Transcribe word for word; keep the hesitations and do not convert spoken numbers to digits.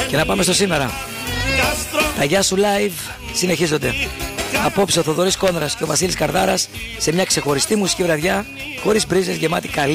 Και να πάμε στο σήμερα. Τα Γεια σου live συνεχίζονται. Απόψε ο Θοδωρής Κόνδρας και ο Βασίλης Καρδάρας σε μια ξεχωριστή μουσική βραδιά, χωρίς μπρίζες, γεμάτη καλή